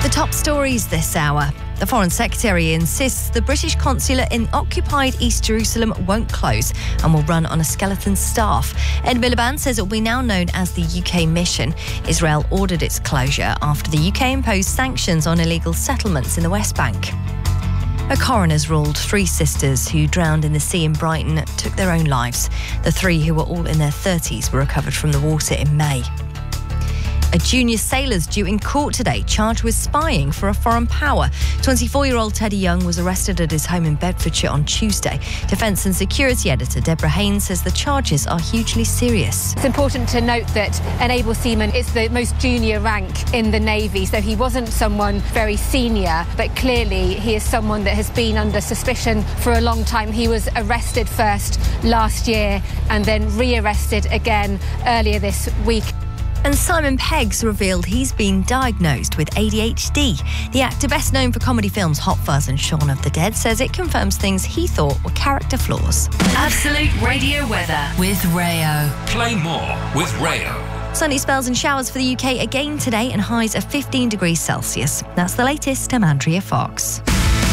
The top stories this hour. The Foreign Secretary insists the British consulate in occupied East Jerusalem won't close and will run on a skeleton staff. Ed Miliband says it will be now known as the UK mission. Israel ordered its closure after the UK imposed sanctions on illegal settlements in the West Bank. A coroner's ruled 3 sisters who drowned in the sea in Brighton took their own lives. The 3, who were all in their 30s, were recovered from the water in May. A junior sailor's due in court today, charged with spying for a foreign power. 24-year-old Teddy Young was arrested at his home in Bedfordshire on Tuesday. Defence and Security Editor Deborah Haynes says the charges are hugely serious. It's important to note that an able seaman is the most junior rank in the Navy, so he wasn't someone very senior, but clearly he is someone that has been under suspicion for a long time. He was arrested first last year and then re-arrested again earlier this week. And Simon Pegg's revealed he's been diagnosed with ADHD. The actor, best known for comedy films Hot Fuzz and Shaun of the Dead, says it confirms things he thought were character flaws. Absolute Radio weather with Rayo. Play more with Rayo. Sunny spells and showers for the UK again today and highs of 15 degrees Celsius. That's the latest. I'm Andrea Fox.